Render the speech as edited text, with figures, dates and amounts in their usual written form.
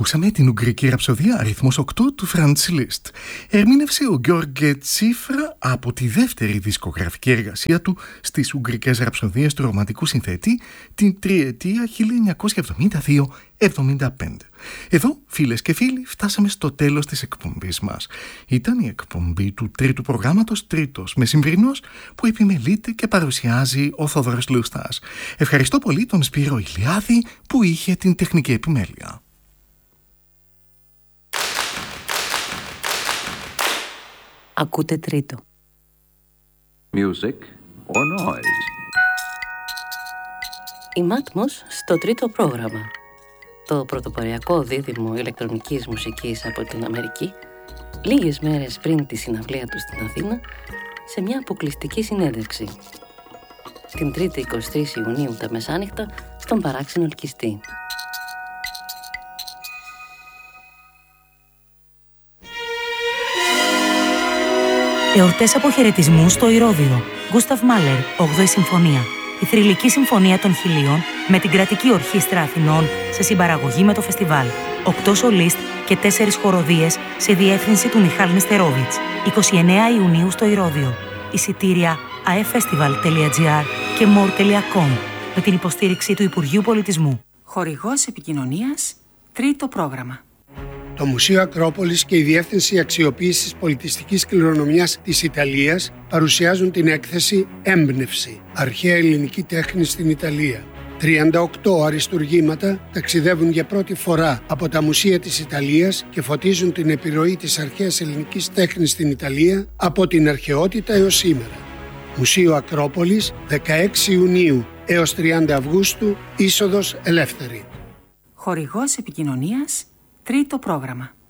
Ακούσαμε την ουγγρική ραψοδία αριθμός 8 του Franz Liszt. Ερμήνευσε ο Γιώργε Τσίφρα από τη δεύτερη δισκογραφική εργασία του στις ουγγρικές ραψοδίες του ρομαντικού συνθέτη την τριετία 1972-75. Εδώ, φίλες και φίλοι, φτάσαμε στο τέλος της εκπομπής μας. Ήταν η εκπομπή του τρίτου προγράμματος Τρίτος Μεσημβρινός που επιμελείται και παρουσιάζει ο Θόδωρος Λουστάς. Ευχαριστώ πολύ τον Σπύρο Ηλιάδη που είχε την τεχνική επιμέλεια. Ακούτε Τρίτο. Music or noise. Η Μάτμος στο τρίτο πρόγραμμα. Το πρωτοποριακό δίδυμο ηλεκτρονικής μουσικής από την Αμερική, λίγες μέρες πριν τη συναυλία του στην Αθήνα, σε μια αποκλειστική συνέντευξη. Την 3η 23 Ιουνίου τα μεσάνυχτα στον παράξενο Ελκυστή. Εορτές αποχαιρετισμού στο Ηρώδειο. Γκούσταβ Μάλερ, 8η Συμφωνία. Η θρυλική συμφωνία των Χιλίων με την Κρατική Ορχήστρα Αθηνών σε συμπαραγωγή με το φεστιβάλ. 8 σολίστ και 4 χοροδίες σε διεύθυνση του Μιχάλη Νεστερόβιτς. 29 Ιουνίου στο Ηρώδειο. Εισιτήρια aeffestival.gr και more.com με την υποστήριξη του Υπουργείου Πολιτισμού. Χορηγός επικοινωνίας, τρίτο πρόγραμμα. Το Μουσείο Ακρόπολης και η Διεύθυνση Αξιοποίησης Πολιτιστικής Κληρονομιάς της Ιταλίας παρουσιάζουν την έκθεση «Έμπνευση. Αρχαία ελληνική τέχνη στην Ιταλία». 38 αριστουργήματα ταξιδεύουν για πρώτη φορά από τα μουσεία της Ιταλίας και φωτίζουν την επιρροή της αρχαίας ελληνικής τέχνης στην Ιταλία από την αρχαιότητα έως σήμερα. Μουσείο Ακρόπολης, 16 Ιουνίου έως 30 Αυγούστου, είσοδος ελεύθερη. Χορηγός επικοινωνίας, τρίτο πρόγραμμα.